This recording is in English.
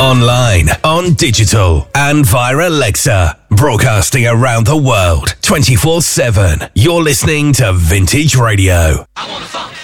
Online, on digital, and via Alexa. Broadcasting around the world, 24/7. You're listening to Vintage Radio. I wanna funk.